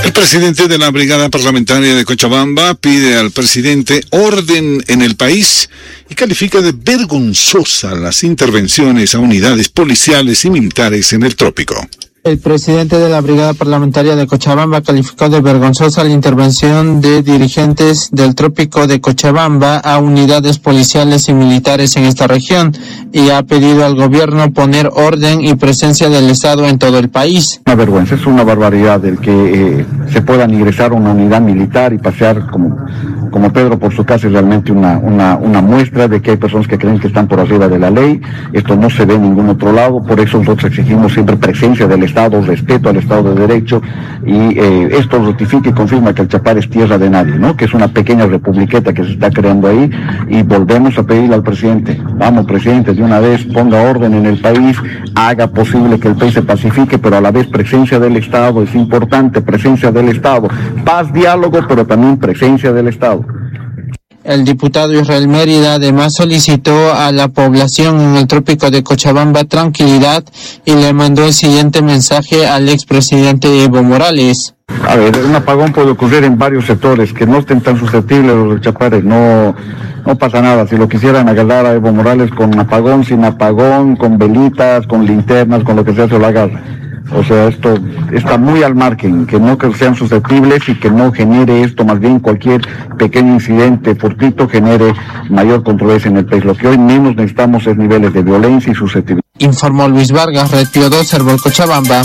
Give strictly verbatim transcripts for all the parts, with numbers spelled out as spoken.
El presidente de la Brigada Parlamentaria de Cochabamba pide al presidente orden en el país y califica de vergonzosa las intervenciones a unidades policiales y militares en el trópico. El presidente de la Brigada Parlamentaria de Cochabamba calificó de vergonzosa la intervención de dirigentes del trópico de Cochabamba a unidades policiales y militares en esta región y ha pedido al gobierno poner orden y presencia del Estado en todo el país. Una vergüenza, es una barbaridad el que eh, se puedan ingresar a una unidad militar y pasear como, como Pedro por su casa. Es realmente una, una, una muestra de que hay personas que creen que están por arriba de la ley. Esto no se ve en ningún otro lado, por eso nosotros exigimos siempre presencia del Estado. Estado, respeto al Estado de Derecho, y eh, esto ratifica y confirma que el Chapar es tierra de nadie, ¿no? Que es una pequeña republiqueta que se está creando ahí, y volvemos a pedirle al presidente, vamos presidente, de una vez ponga orden en el país, haga posible que el país se pacifique, pero a la vez presencia del Estado es importante, presencia del Estado, paz, diálogo, pero también presencia del Estado. El diputado Israel Mérida además solicitó a la población en el trópico de Cochabamba tranquilidad y le mandó el siguiente mensaje al expresidente Evo Morales. A ver, un apagón puede ocurrir en varios sectores que no estén tan susceptibles los chapares, no, no pasa nada. Si lo quisieran agarrar a Evo Morales con apagón, sin apagón, con velitas, con linternas, con lo que sea, se lo agarra. O sea, esto está muy al margen, que no que sean susceptibles y que no genere esto, más bien cualquier pequeño incidente fortuito genere mayor controversia en el país. Lo que hoy menos necesitamos es niveles de violencia y susceptibilidad. Informó Luis Vargas, Red Pío dos, Herbol Cochabamba.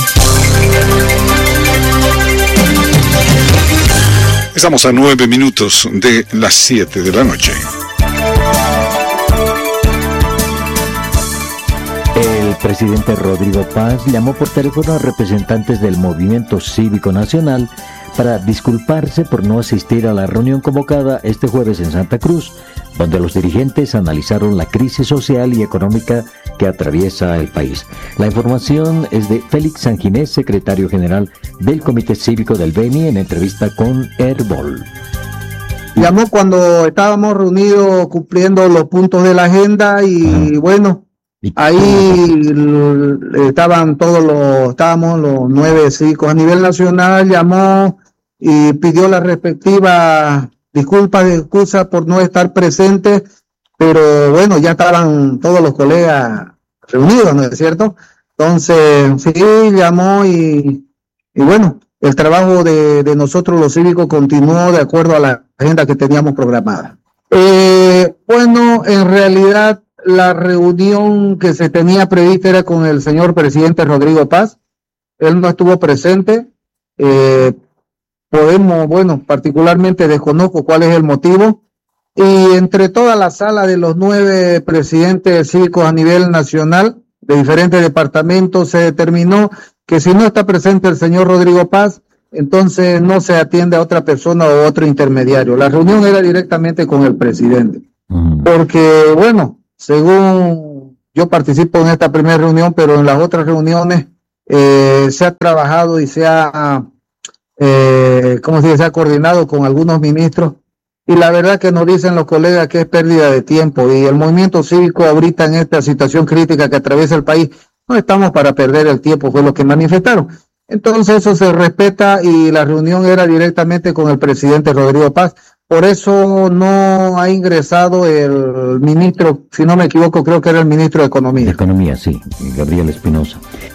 Estamos a nueve minutos de las siete de la noche. El presidente Rodrigo Paz llamó por teléfono a representantes del Movimiento Cívico Nacional para disculparse por no asistir a la reunión convocada este jueves en Santa Cruz, donde los dirigentes analizaron la crisis social y económica que atraviesa el país. La información es de Félix Sanginés, secretario general del Comité Cívico del Beni, en entrevista con Herbol. Llamó cuando estábamos reunidos cumpliendo los puntos de la agenda y ah. bueno... Ahí estaban todos los, estábamos los nueve cívicos a nivel nacional, llamó y pidió la respectiva disculpas y excusas por no estar presentes, pero bueno, ya estaban todos los colegas reunidos, ¿no es cierto? Entonces, sí, llamó y, y bueno, el trabajo de, de nosotros los cívicos continuó de acuerdo a la agenda que teníamos programada. Eh, bueno, en realidad, la reunión que se tenía prevista era con el señor presidente Rodrigo Paz. Él no estuvo presente. Eh, podemos, bueno, particularmente desconozco cuál es el motivo. Y entre toda la sala de los nueve presidentes cívicos a nivel nacional de diferentes departamentos se determinó que si no está presente el señor Rodrigo Paz, entonces no se atiende a otra persona o otro intermediario. La reunión era directamente con el presidente. Uh-huh. Porque, bueno, según yo participo en esta primera reunión, pero en las otras reuniones eh, se ha trabajado y se ha, eh, ¿cómo se dice? Se ha coordinado con algunos ministros, y la verdad que nos dicen los colegas que es pérdida de tiempo, y el movimiento cívico ahorita en esta situación crítica que atraviesa el país, no estamos para perder el tiempo, fue lo que manifestaron. Entonces eso se respeta y la reunión era directamente con el presidente Rodrigo Paz. Por eso no ha ingresado el ministro, si no me equivoco, creo que era el ministro de Economía. De Economía, sí, Gabriel Espinosa.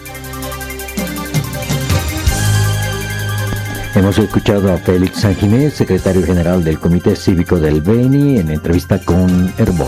Hemos escuchado a Félix Sanginés, secretario general del Comité Cívico del Beni, en entrevista con Herbol.